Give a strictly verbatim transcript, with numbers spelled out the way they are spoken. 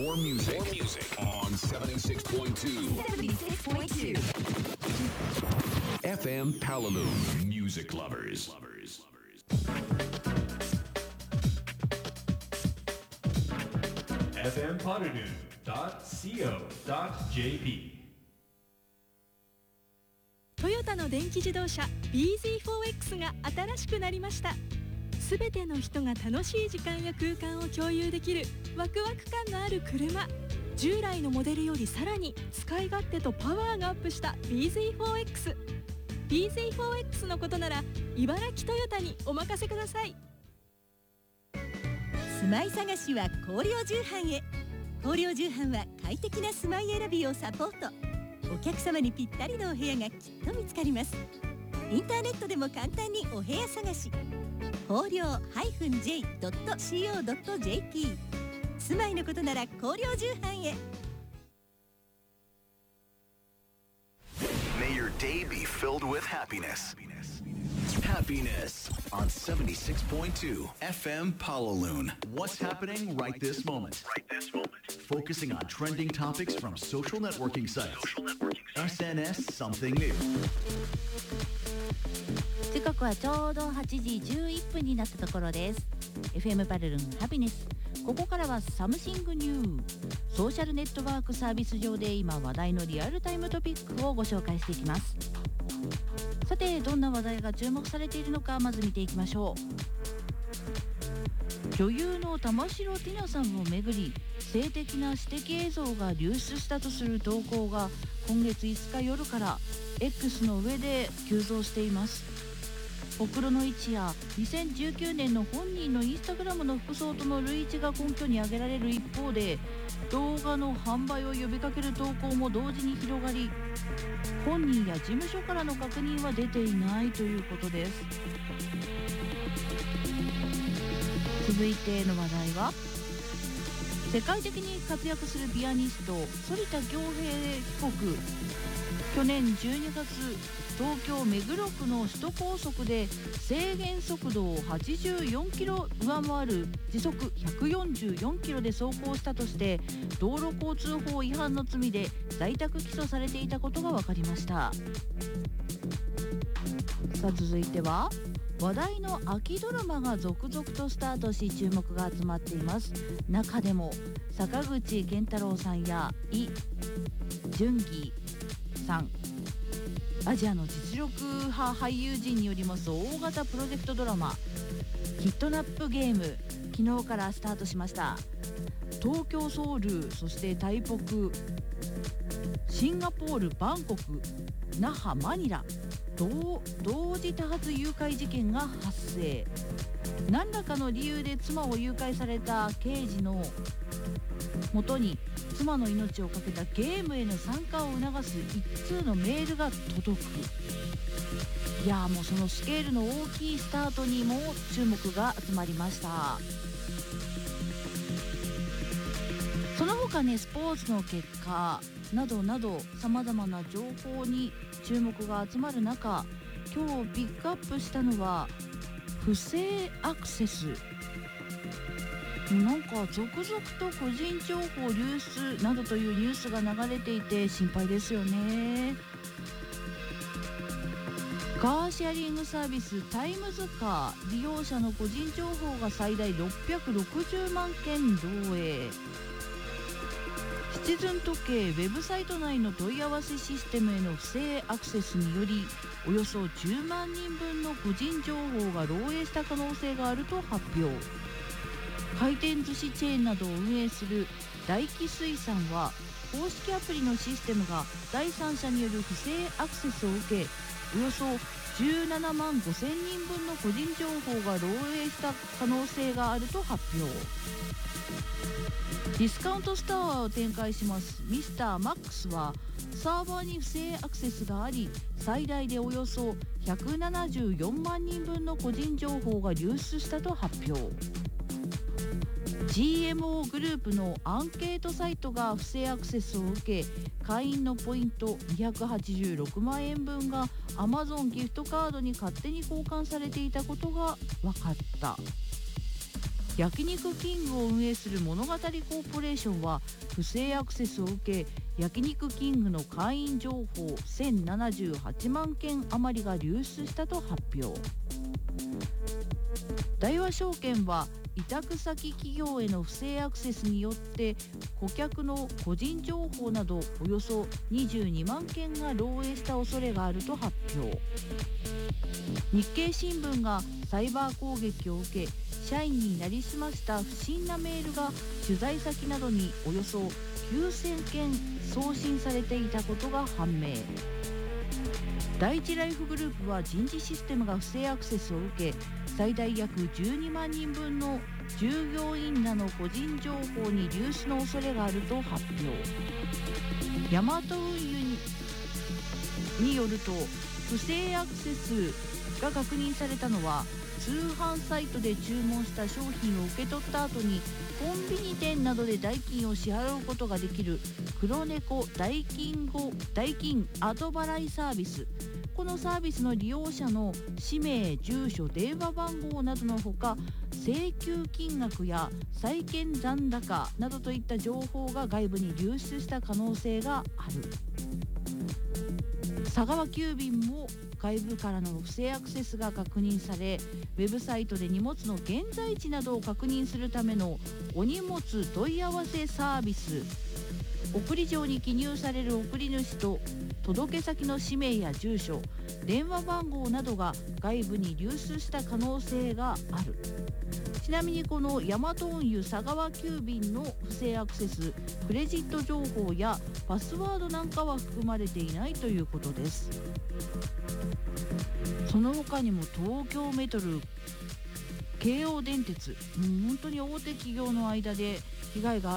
More music, More music on seventy-six point two. seventy-six point two. F M Palalu Music Lovers. エフエム パルル ドット シーオー ドット ジェーピートヨタの電気自動車 ビーゼットフォーエックス が新しくなりました。すべての人が楽しい時間や空間を共有できるワクワク感のある車。従来のモデルよりさらに使い勝手とパワーがアップした ビーゼットフォーエックス。ビーゼットフォーエックス のことなら茨城トヨタにお任せください。 住まい探しは広陵重版へ。広陵重版は快適な住まい選びをサポート。お客様にぴったりのお部屋がきっと見つかります。インターネットでも簡単にお部屋探し。広陵 ジェイドット シーオー ドット ジェーピー 住まいのことなら広陵重版へ。 May your day be filled with happiness. Happiness on seventy-six point two F M Palalu. What's happening right this moment? Right this moment. Focusing on trending topics from social networking sites. Social networking sites. エスエヌエス something new. 時刻はちょうどはちじじゅういっぷんになったところです。 エフエム パルルンハピネス。ここからはサムシングニュー。ソーシャルネットワークサービス上で今話題のリアルタイムトピックをご紹介していきます。さて、どんな話題が注目されているのかまず見ていきましょう。女優の玉城ティナさんをめぐり性的な私的映像が流出したとする投稿が今月いつか夜から X の上で急増しています。ほくろの位置やにせんじゅうきゅうねんの本人のインスタグラムの服装との類似が根拠に挙げられる一方で、動画の販売を呼びかける投稿も同時に広がり、本人や事務所からの確認は出ていないということです。続いての話題は、世界的に活躍するピアニスト反田恭平被告。去年じゅうにがつ、東京目黒区の首都高速で制限速度をはちじゅうよんキロ上回る時速ひゃくよんじゅうよんキロで走行したとして道路交通法違反の罪で在宅起訴されていたことが分かりました。さあ、続いては話題の秋ドラマが続々とスタートし注目が集まっています。中でも坂口健太郎さんやイ・ジュンギさん、アジアの実力派俳優陣によります大型プロジェクトドラマキッドナップゲーム、昨日からスタートしました。東京、ソウル、そして台北、シンガポール、バンコク、那覇、マニラ、同, 同時多発誘拐事件が発生。何らかの理由で妻を誘拐された刑事のもとに妻の命をかけたゲームへの参加を促す一通のメールが届く。いやー、もうそのスケールの大きいスタートにも注目が集まりました。その他ね、スポーツの結果などなどさまざまな情報に注目が集まる中、今日ピックアップしたのは不正アクセス。なんか続々と個人情報流出などというニュースが流れていて心配ですよね。カーシェアリングサービスタイムズカー、利用者の個人情報が最大ろっぴゃくろくじゅうまんけん漏洩。シチズン時計ウェブサイト内の問い合わせシステムへの不正アクセスによりおよそじゅうまんにんぶんの個人情報が漏洩した可能性があると発表。回転寿司チェーンなどを運営する大気水産は公式アプリのシステムが第三者による不正アクセスを受け、およそじゅうななまんごせんにんぶんの個人情報が漏洩した可能性があると発表。ディスカウントストアを展開しますミスターマックスはサーバーに不正アクセスがあり、最大でおよそひゃくななじゅうよんまんにんぶんの個人情報が流出したと発表。ジーエムオー グループのアンケートサイトが不正アクセスを受け、会員のポイントにひゃくはちじゅうろくまんえんぶんが Amazon ギフトカードに勝手に交換されていたことが分かった。 焼肉キングを運営する物語コーポレーションは不正アクセスを受け、焼肉キングの会員情報せんななじゅうはちまんけん余りが流出したと発表。大和証券は委託先企業への不正アクセスによって顧客の個人情報などおよそにじゅうにまんけんが漏洩した恐れがあると発表。日経新聞がサイバー攻撃を受け、社員になりすました不審なメールが取材先などにおよそきゅうせんけん送信されていたことが判明。第一ライフグループは人事システムが不正アクセスを受け、最大約じゅうにまんにんぶんの従業員らの個人情報に流出の恐れがあると発表。ヤマト運輸 に, によると、不正アクセスが確認されたのは、通販サイトで注文した商品を受け取った後にコンビニ店などで代金を支払うことができる黒猫代金後代金後払いサービス。このサービスの利用者の氏名、住所、電話番号などのほか、請求金額や債権残高などといった情報が外部に流出した可能性がある。佐川急便も外部からの不正アクセスが確認され、ウェブサイトで荷物の現在地などを確認するためのお荷物問い合わせサービス、送り状に記入される送り主と届け先の氏名や住所、電話番号などが外部に流出した可能性がある。ちなみにこのヤマト運輸佐川急便の不正アクセス、クレジット情報やパスワードなんかは含まれていないということです。その他にも東京メトロ、京王電鉄、もう本当に大手企業の間で被害が